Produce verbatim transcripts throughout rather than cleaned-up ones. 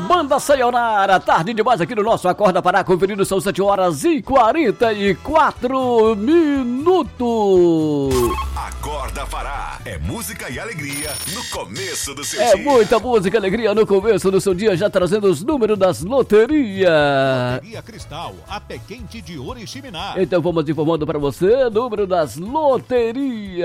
Banda Sayonara, tarde demais aqui no nosso Acorda Pará, conferindo, são sete horas e quarenta e quatro minutos. Acorda Pará, é música e alegria no começo do seu é dia. É muita música e alegria no começo do seu dia, já trazendo os números das loterias. Loteria Cristal, a pé quente de Oriximiná. Então vamos informando para você, número das loterias.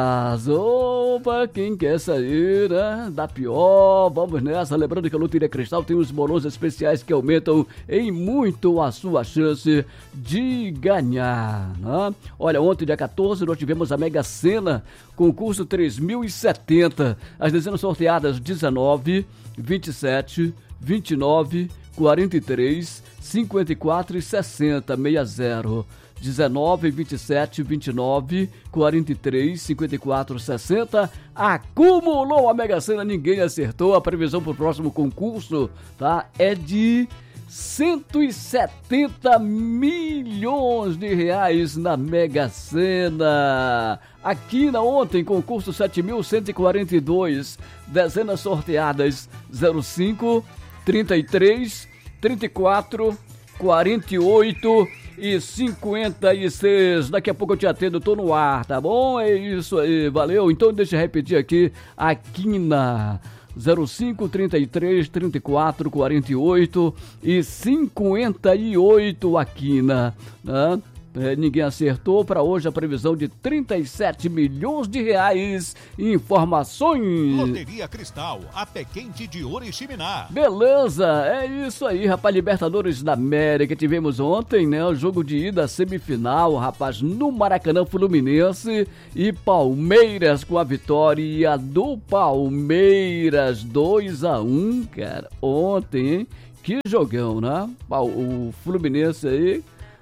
Opa, quem quer sair, né, da pior, vamos nessa. Lembrando que a Loteria Cristal tem os bolões especiais que aumentam em muito a sua chance de ganhar, né? Olha, ontem, dia quatorze, nós tivemos a Mega Sena, concurso três mil e setenta. As dezenas sorteadas dezenove, vinte e sete, vinte e nove, quarenta e três, cinquenta e quatro e sessenta, sessenta. dezenove, vinte e sete, vinte e nove, quarenta e três, cinquenta e quatro, sessenta. Acumulou a Mega Sena, ninguém acertou. A previsão para o próximo concurso, tá, é de cento e setenta milhões de reais na Mega Sena. Aqui na ontem, concurso sete mil cento e quarenta e dois, dezenas sorteadas zero cinco, trinta e três, trinta e quatro, quarenta e oito e cinquenta e seis. Daqui a pouco eu te atendo, tô no ar, tá bom? É isso aí, valeu. Então deixa eu repetir aqui a quina. zero cinco, trinta e três, trinta e quatro, quarenta e oito e cinquenta e oito a quina, né? É, ninguém acertou. Para hoje a previsão de trinta e sete milhões de reais. Informações. Loteria Cristal, a pé quente de Oriximiná. Beleza, é isso aí, rapaz. Libertadores da América, tivemos ontem, né, o jogo de ida semifinal, rapaz, no Maracanã. Fluminense e Palmeiras, com a vitória do Palmeiras dois a um, cara, ontem, hein? Que jogão, né? O Fluminense aí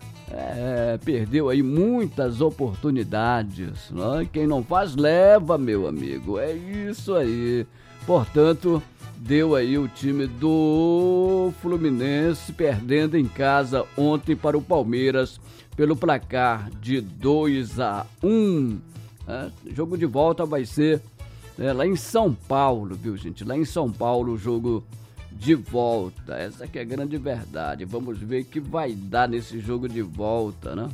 É, perdeu aí muitas oportunidades, né? Quem não faz, leva, meu amigo. É isso aí. Portanto, deu aí o time do Fluminense perdendo em casa ontem para o Palmeiras pelo placar de dois a um. É, jogo de volta vai ser é, lá em São Paulo, viu, gente? Lá em São Paulo o jogo de volta. Essa que é a grande verdade. Vamos ver o que vai dar nesse jogo de volta, né?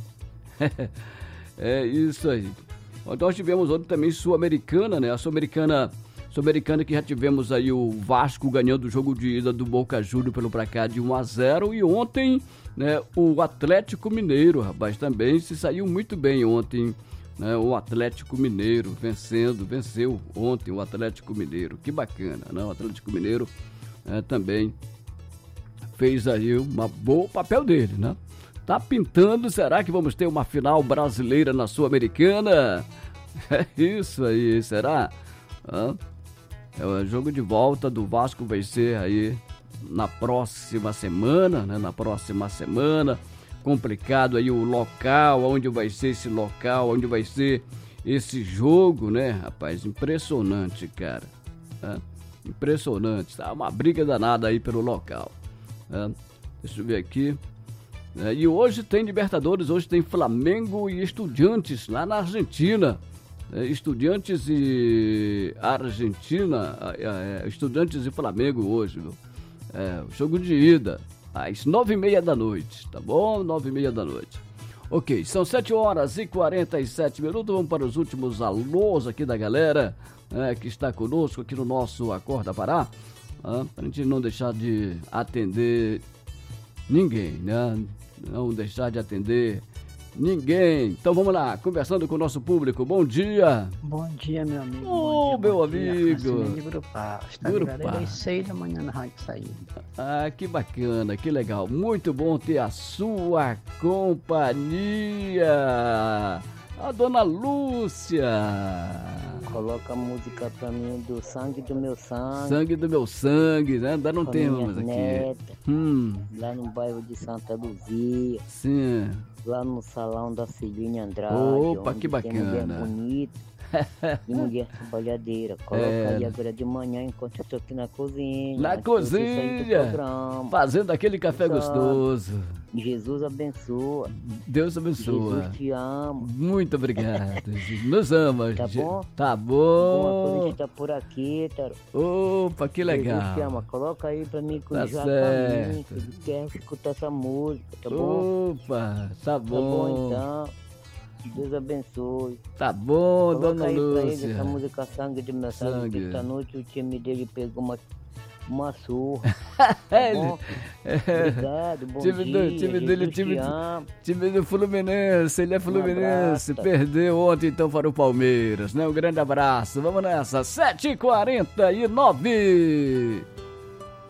É isso aí. Nós tivemos ontem também Sul-Americana, né? A Sul-Americana, Sul-Americana que já tivemos aí o Vasco ganhando o jogo de ida do Boca Juniors pelo placar de um a zero. E ontem, né, o Atlético Mineiro, rapaz, também se saiu muito bem ontem, né? O Atlético Mineiro vencendo, venceu ontem o Atlético Mineiro. Que bacana, né? O Atlético Mineiro É, também fez aí uma boa papel dele, né? Tá pintando, será que vamos ter uma final brasileira na Sul-Americana? É isso aí, será? Ah, é, o jogo de volta do Vasco vai ser aí na próxima semana, né? Na próxima semana, complicado aí o local, onde vai ser esse local, onde vai ser esse jogo, né, rapaz? Impressionante, cara. Ah, impressionante, tá? Uma briga danada aí pelo local. É, deixa eu ver aqui. É, e hoje tem Libertadores, hoje tem Flamengo e Estudiantes lá na Argentina. É, Estudiantes e Argentina, é, é, Estudiantes e Flamengo hoje, viu? É, jogo de ida, às nove e meia da noite, tá bom? Nove e meia da noite. Ok, são sete horas e quarenta e sete minutos, vamos para os últimos alôs aqui da galera, é, que está conosco aqui no nosso Acorda Pará, é, para a gente não deixar de atender ninguém, né? Não deixar de atender ninguém. Então vamos lá, conversando com o nosso público. Bom dia. Bom dia, meu amigo. Ô, oh, meu bom amigo. Dia, de Gurupá. Está Gurupá. às seis da manhã na Rádio Saída. Ah, que bacana, que legal. Muito bom ter a sua companhia. A dona Lúcia. Coloca a música pra mim do Sangue do Meu Sangue. Sangue do Meu Sangue, né? Ainda não temos aqui. Neta, Hum. Lá no bairro de Santa Luzia. Sim. Lá no salão da Cilinha Andrade. Opa, onde que tem mulher bacana. bonita. de mulher trabalhadeira. Coloca É. aí agora de manhã enquanto eu tô aqui na cozinha. Na antes de você sair do cozinha, programa. fazendo aquele café Sabe. gostoso. Jesus abençoa. Deus abençoa. Jesus te ama. Muito obrigado. Nos ama. Tá Je- bom? Tá Bom, a bom. coisa tá por aqui, Taro. Opa, que Jesus te legal. ama. Coloca aí pra mim com Tá o Jacamin, certo. que ele quer escutar essa música, tá bom? Opa, tá Tá bom bom. então. Deus abençoe. Tá bom, Coloca dona aí pra ele Lúcia. essa música Sangue de Meu Sangue, Sangue. que esta noite o time dele pegou uma, uma surra. Tá É, bom? Obrigado, bom Time do- dia. time dele, Jesus time te do- ama. Time do Fluminense, ele é Fluminense, abraço. perdeu ontem então para o Palmeiras, né? Um grande abraço, vamos nessa, sete e quarenta e nove.